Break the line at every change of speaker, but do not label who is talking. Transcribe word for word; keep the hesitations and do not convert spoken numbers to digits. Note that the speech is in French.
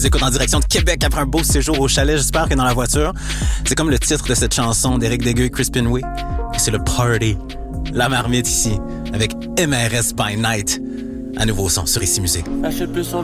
Écoute en direction de Québec après un beau séjour au chalet, j'espère que dans la voiture. C'est comme le titre de cette chanson d'Éric Degueuil, Crispin Way. Et c'est le party. La marmite ici, avec M R S by Night. À nouveau son sur Ici Musique.
Achète plus sur